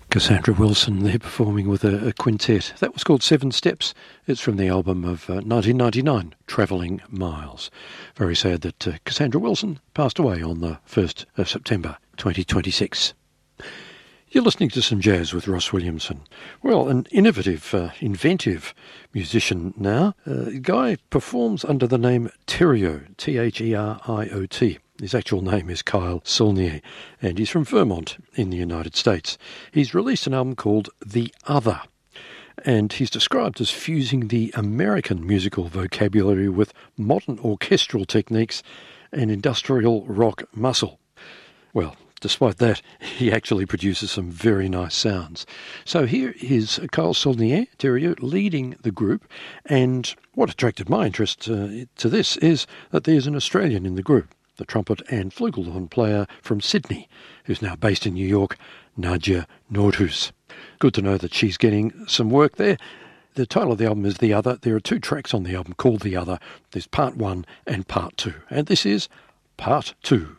Cassandra Wilson there performing with a quintet. That was called Seven Steps. It's from the album of 1999, Travelling Miles. Very sad that Cassandra Wilson passed away on the 1st of September 2026. You're listening to some jazz with Ross Williamson. Well, an innovative, inventive musician now. A guy performs under the name Theriot, Theriot. His actual name is Kyle Saulnier, and he's from Vermont in the United States. He's released an album called The Other, and he's described as fusing the American musical vocabulary with modern orchestral techniques and industrial rock muscle. Well, despite that, he actually produces some very nice sounds. So here is Kyle Saulnier, Theriot, leading the group, and what attracted my interest to this is that there's an Australian in the group, the trumpet and flugelhorn player from Sydney, who's now based in New York, Nadja Nordhus. Good to know that she's getting some work there. The title of the album is The Other. There are 2 tracks on the album called The Other. There's part 1 and part 2, and this is part 2.